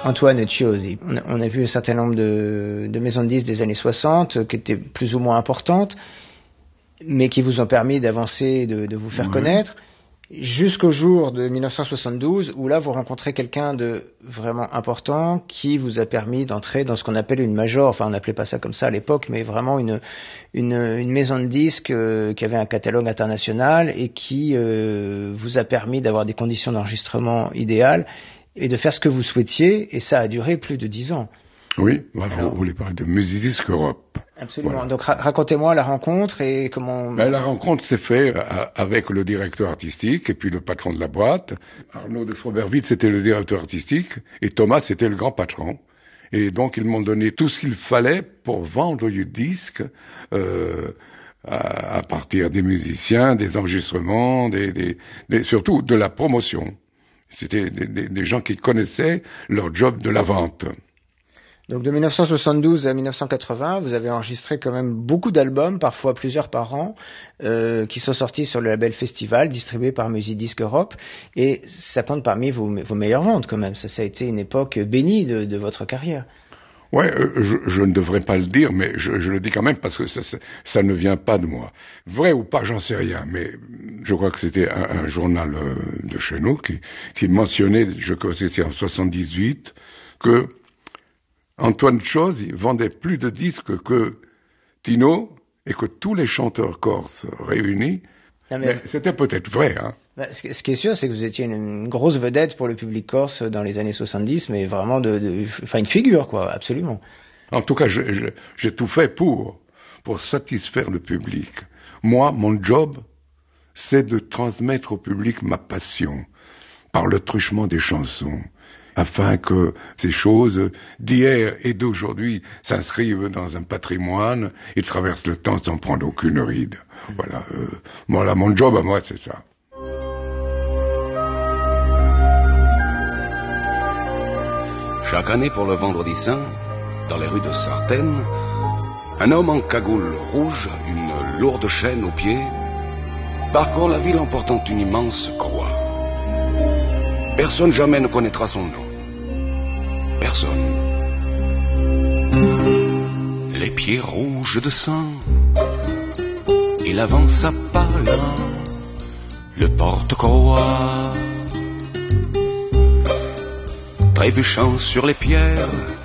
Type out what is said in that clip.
Antoine Ciosi. On a vu un certain nombre de maisons de disques des années 60 qui étaient plus ou moins importantes, mais qui vous ont permis d'avancer, de vous faire connaître, jusqu'au jour de 1972, où là vous rencontrez quelqu'un de vraiment important qui vous a permis d'entrer dans ce qu'on appelle une major, enfin on n'appelait pas ça comme ça à l'époque, mais vraiment une maison de disques qui avait un catalogue international et qui vous a permis d'avoir des conditions d'enregistrement idéales et de faire ce que vous souhaitiez, et ça a duré plus de 10 ans. Oui, vous voulez parler de Musicdisc Europe. Absolument. Voilà. Donc racontez-moi la rencontre et comment... La rencontre s'est faite avec le directeur artistique et puis le patron de la boîte. Arnaud de Froberville, c'était le directeur artistique et Thomas, c'était le grand patron. Et donc, ils m'ont donné tout ce qu'il fallait pour vendre du disque à partir des musiciens, des enregistrements, surtout de la promotion. C'était des gens qui connaissaient leur job de la vente. Donc de 1972 à 1980, vous avez enregistré quand même beaucoup d'albums, parfois plusieurs par an, qui sont sortis sur le label Festival, distribué par Musicdisc Europe, et ça compte parmi vos meilleures ventes quand même. Ça a été une époque bénie de votre carrière. Ouais, je ne devrais pas le dire, mais je le dis quand même parce que ça ne vient pas de moi. Vrai ou pas, j'en sais rien, mais je crois que c'était un journal de chez nous qui mentionnait, je crois que c'était en 78, que Antoine Ciosi vendait plus de disques que Tino et que tous les chanteurs corses réunis. Mais c'était peut-être vrai, hein. Ce qui est sûr, c'est que vous étiez une grosse vedette pour le public corse dans les années 70, mais vraiment une figure, quoi, absolument. En tout cas, j'ai tout fait pour satisfaire le public. Moi, mon job, c'est de transmettre au public ma passion par le truchement des chansons, afin que ces choses d'hier et d'aujourd'hui s'inscrivent dans un patrimoine et traversent le temps sans prendre aucune ride. Voilà, mon job à moi, c'est ça. Chaque année pour le Vendredi Saint, dans les rues de Sartène, un homme en cagoule rouge, une lourde chaîne aux pieds, parcourt la ville en portant une immense croix. Personne jamais ne connaîtra son nom. Personne. Les pieds rouges de sang, il avance à pas lents, le porte-croix. Trébuchant sur les pierres,